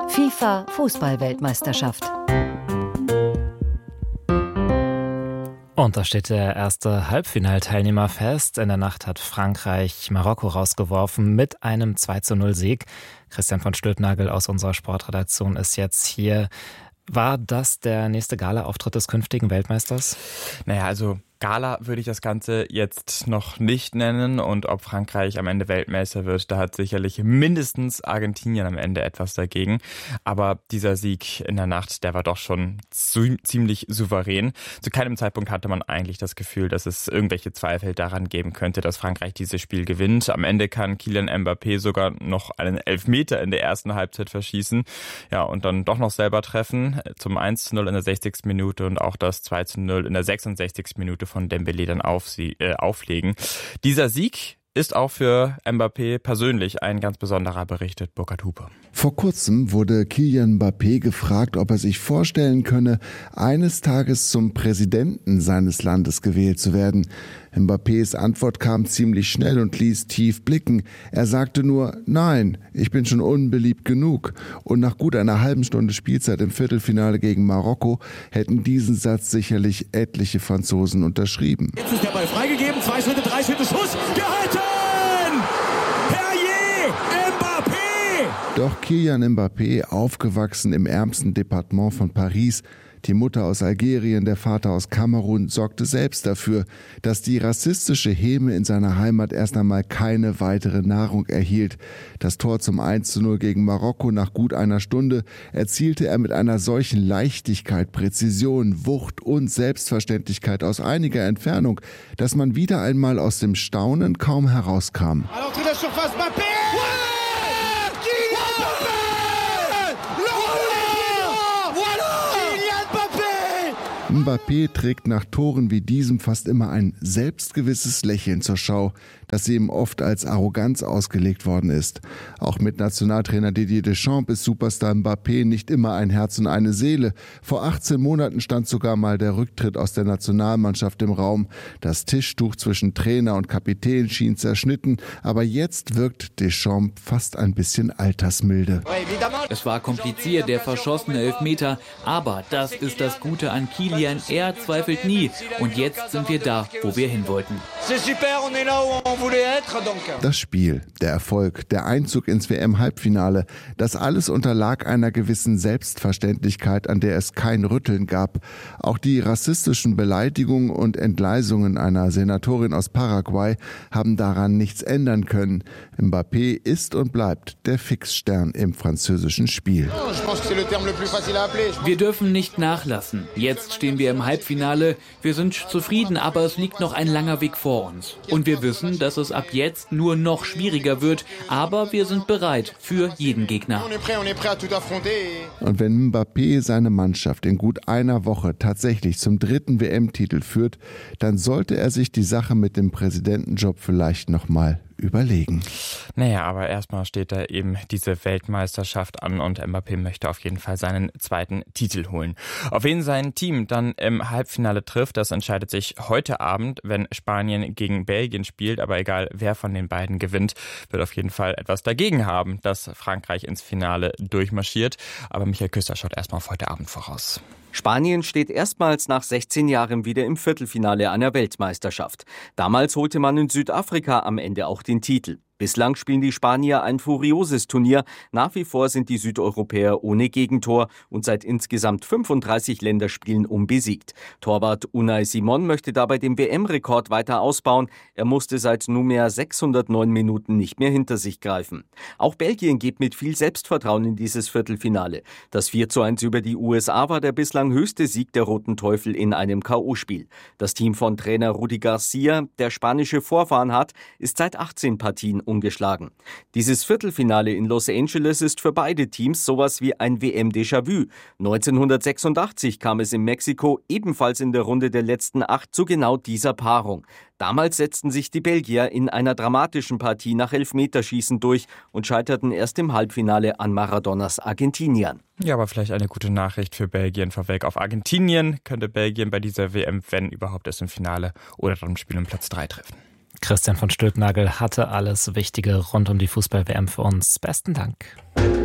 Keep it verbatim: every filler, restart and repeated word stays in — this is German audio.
FIFA Fußball-Weltmeisterschaft. Und da steht der erste Halbfinalteilnehmer fest. In der Nacht hat Frankreich Marokko rausgeworfen mit einem zwei zu null Sieg. Christian von Stülpnagel aus unserer Sportredaktion ist jetzt hier. War das der nächste Gala-Auftritt des künftigen Weltmeisters? Naja, also Gala würde ich das Ganze jetzt noch nicht nennen, und ob Frankreich am Ende Weltmeister wird, da hat sicherlich mindestens Argentinien am Ende etwas dagegen. Aber dieser Sieg in der Nacht, der war doch schon zu, ziemlich souverän. Zu keinem Zeitpunkt hatte man eigentlich das Gefühl, dass es irgendwelche Zweifel daran geben könnte, dass Frankreich dieses Spiel gewinnt. Am Ende kann Kylian Mbappé sogar noch einen Elfmeter in der ersten Halbzeit verschießen, ja, und dann doch noch selber treffen, zum eins zu null in der sechzigsten Minute und auch das zwei zu null in der sechsundsechzigsten Minute von Dembélé dann auf sie, äh, auflegen. Dieser Sieg ist auch für Mbappé persönlich ein ganz besonderer, berichtet Burkhard Hupe. Vor kurzem wurde Kylian Mbappé gefragt, ob er sich vorstellen könne, eines Tages zum Präsidenten seines Landes gewählt zu werden. Mbappés Antwort kam ziemlich schnell und ließ tief blicken. Er sagte nur, nein, ich bin schon unbeliebt genug. Und nach gut einer halben Stunde Spielzeit im Viertelfinale gegen Marokko hätten diesen Satz sicherlich etliche Franzosen unterschrieben. Jetzt ist der Ball freigegeben, zwei Schritte, drei Schritte, Schuss, gehalten! Herrje, Mbappé! Doch Kylian Mbappé, aufgewachsen im ärmsten Departement von Paris, die Mutter aus Algerien, der Vater aus Kamerun, sorgte selbst dafür, dass die rassistische Häme in seiner Heimat erst einmal keine weitere Nahrung erhielt. Das Tor zum eins zu null gegen Marokko nach gut einer Stunde erzielte er mit einer solchen Leichtigkeit, Präzision, Wucht und Selbstverständlichkeit aus einiger Entfernung, dass man wieder einmal aus dem Staunen kaum herauskam. Mbappé trägt nach Toren wie diesem fast immer ein selbstgewisses Lächeln zur Schau, das ihm oft als Arroganz ausgelegt worden ist. Auch mit Nationaltrainer Didier Deschamps ist Superstar Mbappé nicht immer ein Herz und eine Seele. Vor achtzehn Monaten stand sogar mal der Rücktritt aus der Nationalmannschaft im Raum. Das Tischtuch zwischen Trainer und Kapitän schien zerschnitten, aber jetzt wirkt Deschamps fast ein bisschen altersmilde. Es war kompliziert, der verschossene Elfmeter, aber das ist das Gute an Kylian. Er zweifelt nie. Und jetzt sind wir da, wo wir hin wollten. Das Spiel, der Erfolg, der Einzug ins W M-Halbfinale, das alles unterlag einer gewissen Selbstverständlichkeit, an der es kein Rütteln gab. Auch die rassistischen Beleidigungen und Entgleisungen einer Senatorin aus Paraguay haben daran nichts ändern können. Mbappé ist und bleibt der Fixstern im französischen Spiel. Wir dürfen nicht nachlassen. Jetzt stehen wir im Halbfinale. Wir sind zufrieden, aber es liegt noch ein langer Weg vor uns. Und wir wissen, dass es ab jetzt nur noch schwieriger wird, aber wir sind bereit für jeden Gegner. Und wenn Mbappé seine Mannschaft in gut einer Woche tatsächlich zum dritten W M-Titel führt, dann sollte er sich die Sache mit dem Präsidentenjob vielleicht nochmal überlegen. Naja, aber erstmal steht da eben diese Weltmeisterschaft an und Mbappé möchte auf jeden Fall seinen zweiten Titel holen. Auf wen sein Team dann im Halbfinale trifft, das entscheidet sich heute Abend, wenn Spanien gegen Belgien spielt. Aber egal, wer von den beiden gewinnt, wird auf jeden Fall etwas dagegen haben, dass Frankreich ins Finale durchmarschiert. Aber Michael Küster schaut erstmal auf heute Abend voraus. Spanien steht erstmals nach sechzehn Jahren wieder im Viertelfinale einer Weltmeisterschaft. Damals holte man in Südafrika am Ende auch den Titel. Bislang spielen die Spanier ein furioses Turnier. Nach wie vor sind die Südeuropäer ohne Gegentor und seit insgesamt fünfunddreißig Länderspielen unbesiegt. Torwart Unai Simon möchte dabei den W M-Rekord weiter ausbauen. Er musste seit nunmehr sechshundertneun Minuten nicht mehr hinter sich greifen. Auch Belgien geht mit viel Selbstvertrauen in dieses Viertelfinale. Das vier zu eins über die U S A war der bislang höchste Sieg der Roten Teufel in einem K O-Spiel. Das Team von Trainer Rudi Garcia, der spanische Vorfahren hat, ist seit achtzehn Partien ungeschlagen. Dieses Viertelfinale in Los Angeles ist für beide Teams sowas wie ein W M-Déjà-vu. neunzehnhundertsechsundachtzig kam es in Mexiko ebenfalls in der Runde der letzten acht zu genau dieser Paarung. Damals setzten sich die Belgier in einer dramatischen Partie nach Elfmeterschießen durch und scheiterten erst im Halbfinale an Maradonas Argentiniern. Ja, aber vielleicht eine gute Nachricht für Belgien vorweg. Auf Argentinien könnte Belgien bei dieser W M, wenn überhaupt, erst im Finale oder dann im Spiel um Platz drei treffen. Christian von Stülpnagel hatte alles Wichtige rund um die Fußball-W M für uns. Besten Dank.